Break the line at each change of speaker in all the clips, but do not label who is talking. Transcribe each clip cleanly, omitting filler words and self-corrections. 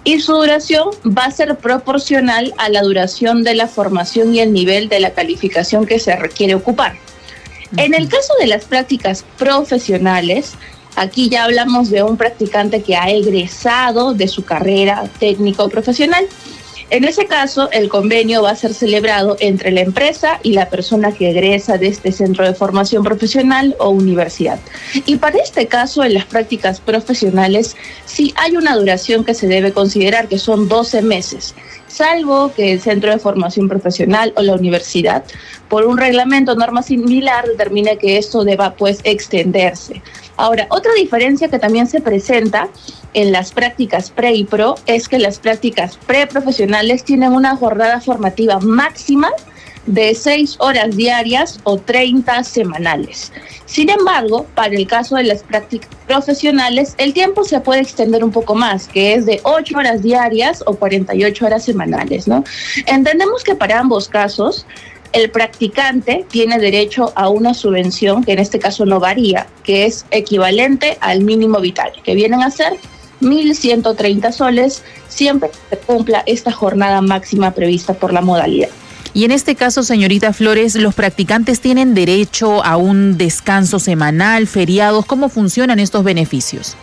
y su duración va a ser proporcional a la duración de la formación y el nivel de la calificación que se requiere ocupar. En el caso de las prácticas profesionales, aquí ya hablamos de un practicante que ha egresado de su carrera técnico profesional. En ese caso, el convenio va a ser celebrado entre la empresa y la persona que egresa de este centro de formación profesional o universidad. Y para este caso, en las prácticas profesionales, sí hay una duración que se debe considerar, que son 12 meses, salvo que el centro de formación profesional o la universidad, por un reglamento o norma similar, determine que esto deba extenderse. Ahora, otra diferencia que también se presenta en las prácticas pre y pro es que las prácticas preprofesionales tienen una jornada formativa máxima de 6 horas diarias o 30 semanales. Sin embargo, para el caso de las prácticas profesionales, el tiempo se puede extender un poco más, que es de 8 horas diarias o 48 horas semanales, ¿no? Entendemos que para ambos casos, el practicante tiene derecho a una subvención, que en este caso no varía, que es equivalente al mínimo vital, que vienen a ser 1.130 soles, siempre que se cumpla esta jornada máxima prevista por la modalidad.
Y en este caso, señorita Flores, ¿los practicantes tienen derecho a un descanso semanal, feriados? ¿Cómo funcionan estos beneficios?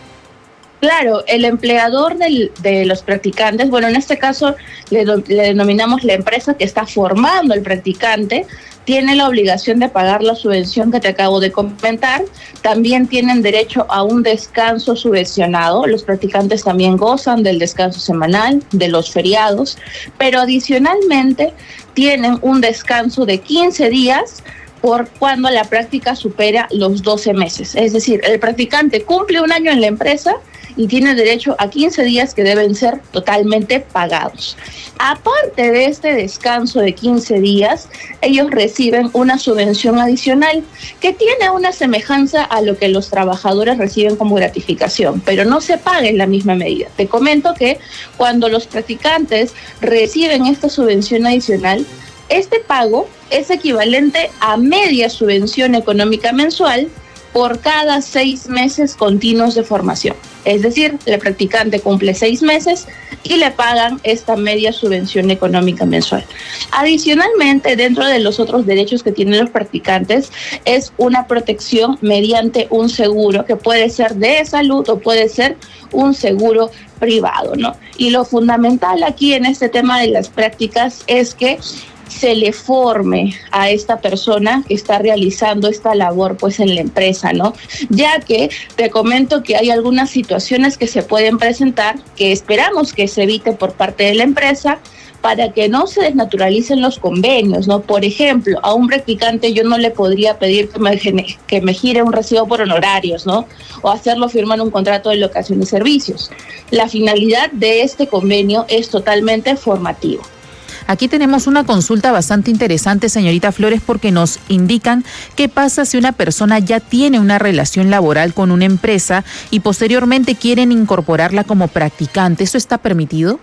Claro, el empleador de los practicantes, bueno, en este caso le denominamos la empresa que está formando al practicante, tiene la obligación de pagar la subvención que te acabo de comentar. También tienen derecho a un descanso subvencionado. Los practicantes también gozan del descanso semanal, de los feriados, pero adicionalmente tienen un descanso de 15 días por cuando la práctica supera los 12 meses. Es decir, el practicante cumple un año en la empresa y tiene derecho a 15 días que deben ser totalmente pagados. Aparte de este descanso de 15 días, ellos reciben una subvención adicional que tiene una semejanza a lo que los trabajadores reciben como gratificación, pero no se paga en la misma medida. Te comento que cuando los practicantes reciben esta subvención adicional, este pago es equivalente a media subvención económica mensual por cada 6 meses continuos de formación. Es decir, el practicante cumple 6 meses y le pagan esta media subvención económica mensual. Adicionalmente, dentro de los otros derechos que tienen los practicantes, es una protección mediante un seguro que puede ser de salud o puede ser un seguro privado, ¿no? Y lo fundamental aquí en este tema de las prácticas es que se le forme a esta persona que está realizando esta labor pues en la empresa, ¿no? Ya que te comento que hay algunas situaciones que se pueden presentar que esperamos que se evite por parte de la empresa para que no se desnaturalicen los convenios, ¿no? Por ejemplo, a un practicante yo no le podría pedir que me gire un recibo por honorarios, ¿no? O hacerlo firmar un contrato de locación de servicios. La finalidad de este convenio es totalmente formativo.
Aquí tenemos una consulta bastante interesante, señorita Flores, porque nos indican qué pasa si una persona ya tiene una relación laboral con una empresa y posteriormente quieren incorporarla como practicante. ¿Eso está permitido?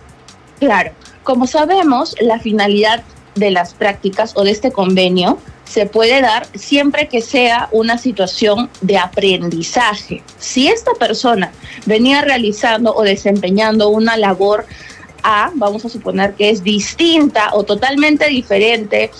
Claro, como sabemos, la finalidad de las prácticas o de este convenio se puede dar siempre que sea una situación de aprendizaje. Si esta persona venía realizando o desempeñando una labor vamos a suponer que es distinta o totalmente diferente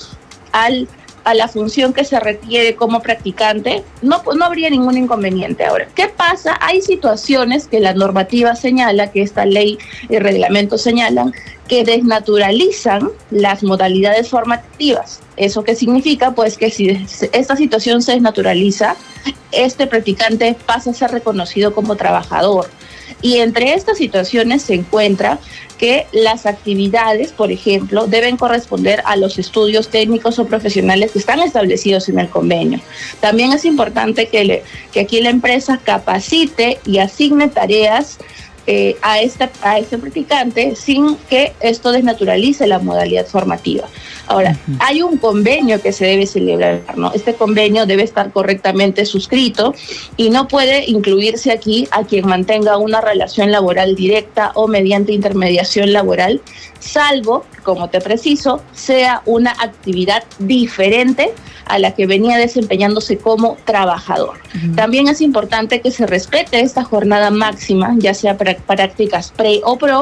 a la función que se requiere como practicante, no habría ningún inconveniente. Ahora, ¿qué pasa? Hay situaciones que la normativa señala, que esta ley y reglamento señalan, que desnaturalizan las modalidades formativas. ¿Eso qué significa? Pues que si esta situación se desnaturaliza, este practicante pasa a ser reconocido como trabajador. Y entre estas situaciones se encuentra que las actividades, por ejemplo, deben corresponder a los estudios técnicos o profesionales que están establecidos en el convenio. También es importante que aquí la empresa capacite y asigne tareas a este practicante sin que esto desnaturalice la modalidad formativa. Ahora, hay un convenio que se debe celebrar, ¿no? Este convenio debe estar correctamente suscrito y no puede incluirse aquí a quien mantenga una relación laboral directa o mediante intermediación laboral, salvo, como te preciso, sea una actividad diferente a la que venía desempeñándose como trabajador. También es importante que se respete esta jornada máxima, ya sea para prácticas pre o pro,